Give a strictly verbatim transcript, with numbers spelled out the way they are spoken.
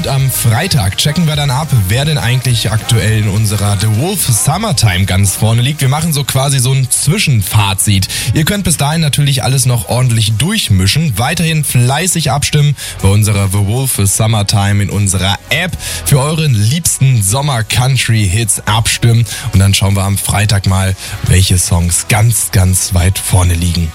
Und am Freitag checken wir dann ab, wer denn eigentlich aktuell in unserer The Wolf Summertime ganz vorne liegt. Wir machen so quasi so ein Zwischenfazit. Ihr könnt bis dahin natürlich alles noch ordentlich durchmischen. Weiterhin fleißig abstimmen bei unserer The Wolf Summertime in unserer App. Für euren liebsten Sommer-Country-Hits abstimmen. Und dann schauen wir am Freitag mal, welche Songs ganz, ganz weit vorne liegen.